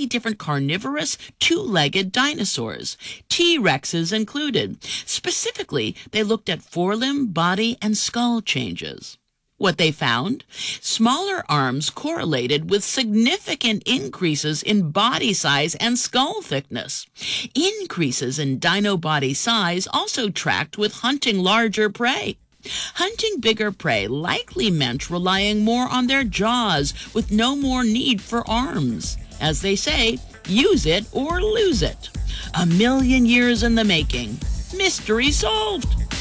20 different carnivorous, two-legged dinosaurs, T-Rexes included. Specifically, they looked at forelimb, body, and skull changes. What they found? Smaller arms correlated with significant increases in body size and skull thickness. Increases in dino body size also tracked with hunting larger prey. Hunting bigger prey likely meant relying more on their jaws with no more need for arms. As they say, use it or lose it. 1,000,000 years in the making. Mystery solved.